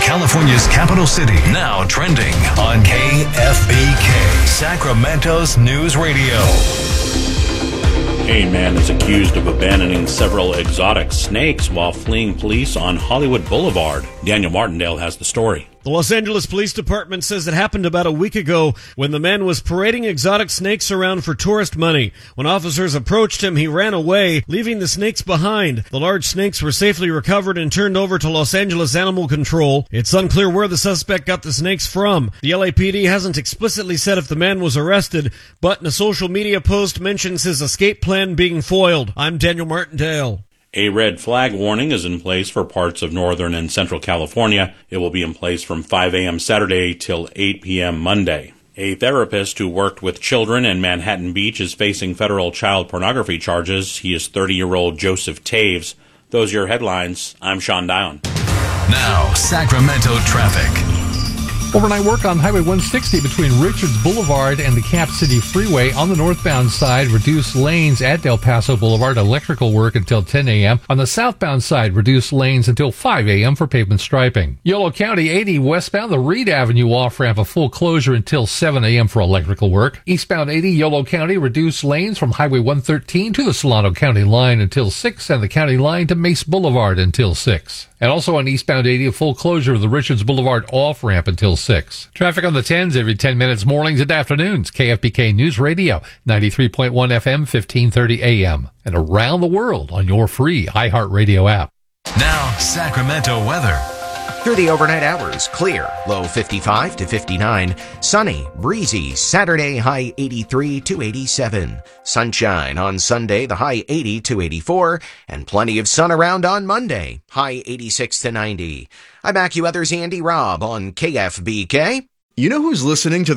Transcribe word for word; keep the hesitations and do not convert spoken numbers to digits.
California's capital city. Now trending on K F B K, Sacramento's News Radio. A man is accused of abandoning several exotic snakes while fleeing police on Hollywood Boulevard. Daniel Martindale has the story. The Los Angeles Police Department says it happened about a week ago when the man was parading exotic snakes around for tourist money. When officers approached him, he ran away, leaving the snakes behind. The large snakes were safely recovered and turned over to Los Angeles Animal Control. It's unclear where the suspect got the snakes from. The L A P D hasn't explicitly said if the man was arrested, but in a social media post mentions his escape plan being foiled. I'm Daniel Martindale. A red flag warning is in place for parts of northern and central California. It will be in place from five a.m. Saturday till eight p.m. Monday. A therapist who worked with children in Manhattan Beach is facing federal child pornography charges. He is thirty-year-old Joseph Taves. Those are your headlines. I'm Sean Dion. Now, Sacramento traffic. Overnight work on Highway one sixty between Richards Boulevard and the Cap City Freeway. On the northbound side, reduced lanes at Del Paso Boulevard. Electrical work until ten a.m. On the southbound side, reduced lanes until five a.m. for pavement striping. Yolo County eighty westbound, the Reed Avenue off-ramp, a full closure until seven a.m. for electrical work. Eastbound eighty, Yolo County, reduced lanes from Highway one thirteen to the Solano County line until six and the county line to Mace Boulevard until six. And also on eastbound eighty, a full closure of the Richards Boulevard off-ramp until six. Traffic on the tens every ten minutes, mornings and afternoons. K F B K News Radio, ninety-three point one F M, fifteen thirty A M. And around the world on your free iHeartRadio app. Now, Sacramento weather. Through the overnight hours, clear, low fifty-five to fifty-nine. Sunny, breezy, Saturday, high eighty-three to eighty-seven. Sunshine on Sunday, the high eighty to eighty-four. And plenty of sun around on Monday, high eighty-six to ninety. I'm AccuWeather's Andy Robb on K F B K. You know who's listening to